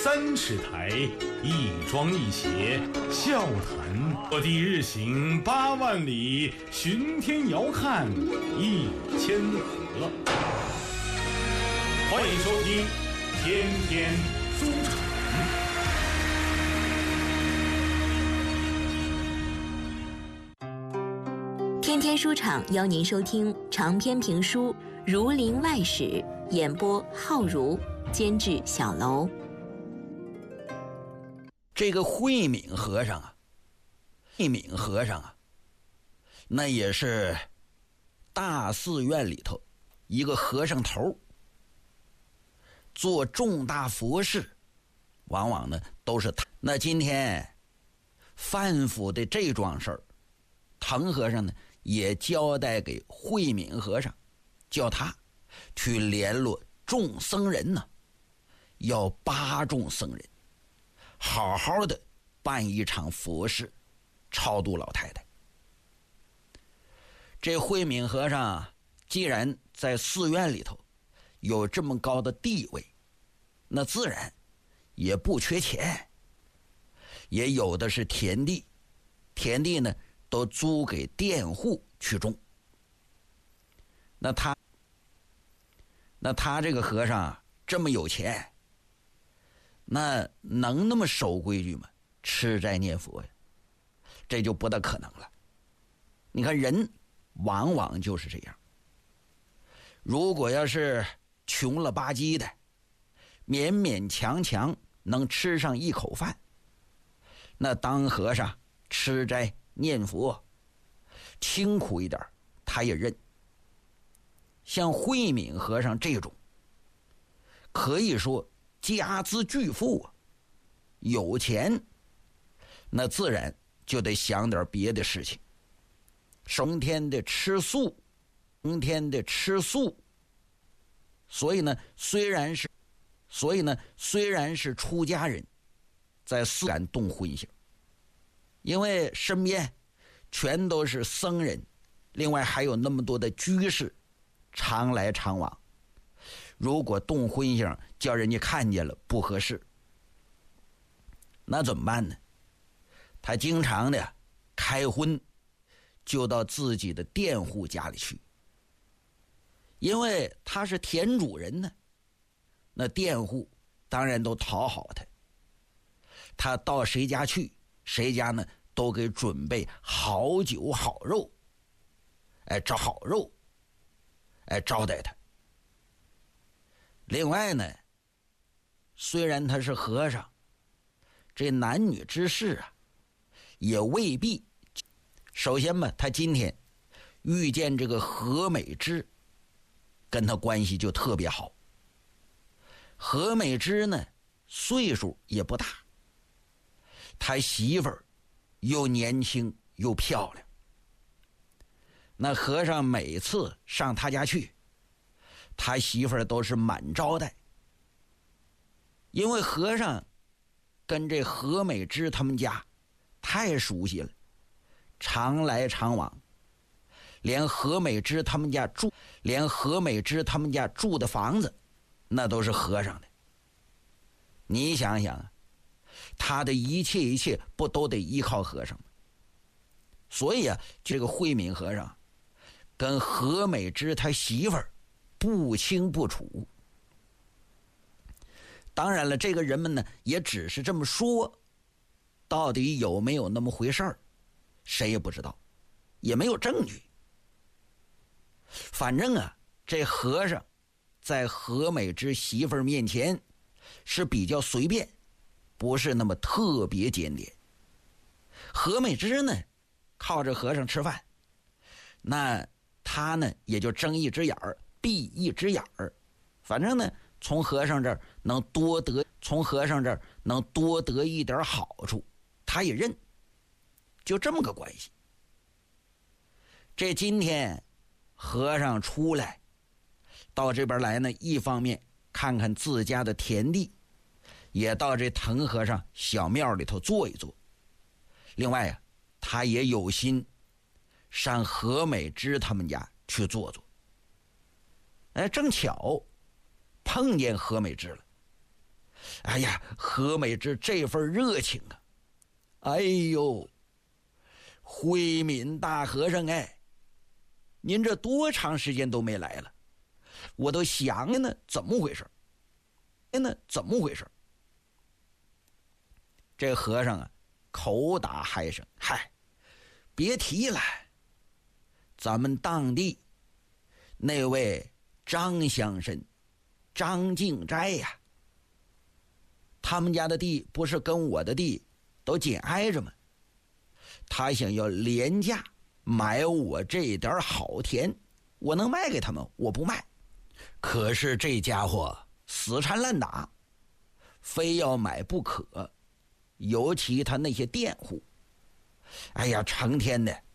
3尺台，一庄一谐，笑谈我地日行8万里，巡天遥看1000河。欢迎收听天天书场。 天天书场邀您收听长篇评书《儒林外史》，演播浩如，监制小楼。 这个慧敏和尚啊，那也是大寺院里头一个和尚头，做重大佛事往往呢都是他。那今天范府的这桩事儿，滕和尚呢也交代给慧敏和尚，叫他去联络众僧人呢，要8众僧人好好的办一场佛事，超度老太太。这慧敏和尚既然在寺院里头有这么高的地位，那自然也不缺钱，也有的是田地，田地呢都租给佃户去种。那他这个和尚这么有钱，那能那么守规矩吗？吃斋念佛呀，这就不大可能了。你看人往往就是这样，如果要是穷了吧唧的，勉勉强强能吃上一口饭，那当和尚吃斋念佛清苦一点他也认。像慧敏和尚这种可以说家资巨富啊，有钱，那自然就得想点别的事情，成天的吃素，所以呢虽然是出家人，在寺敢动荤腥，因为身边全都是僧人，另外还有那么多的居士常来常往，如果动荤腥叫人家看见了不合适，那怎么办呢？他经常的开荤就到自己的佃户家里去，因为他是田主人呢，那佃户当然都讨好他，他到谁家去，谁家呢都给准备好酒好肉，招待他。另外呢，虽然他是和尚，这男女之事啊也未必。首先嘛，他今天遇见这个何美芝，跟他关系就特别好。何美芝呢岁数也不大，他媳妇儿又年轻又漂亮，那和尚每次上他家去，他媳妇儿都是满招待。因为和尚跟这何美芝他们家太熟悉了，常来常往，连何美芝他们家住的房子那都是和尚的。你想想，他的一切不都得依靠和尚吗？所以啊，这个慧敏和尚跟何美芝他媳妇儿不清不楚。当然了，这个人们呢也只是这么说，到底有没有那么回事儿，谁也不知道，也没有证据。反正啊，这和尚在何美芝媳妇儿面前是比较随便，不是那么特别检点。何美芝呢靠着和尚吃饭，那他呢也就睁一只眼儿闭一只眼儿，反正呢从和尚这儿能多得一点好处，他也认，就这么个关系。这今天和尚出来到这边来呢，一方面看看自家的田地，也到这滕和尚小庙里头坐一坐，另外啊他也有心上何美芝他们家去坐坐。正巧碰见何美芝了， 哎呀，何美芝这份热情啊！哎呦，慧敏大和尚哎，您这多长时间都没来了，我都想着呢，怎么回事？这和尚啊，口打嗨声，嗨，别提了，咱们当地那位张乡绅张敬斋呀，他们家的地不是跟我的地都紧挨着吗？他想要廉价买我这点好田，我能卖给他们，我不卖。可是这家伙死缠烂打，非要买不可，尤其他那些佃户，哎呀，成天的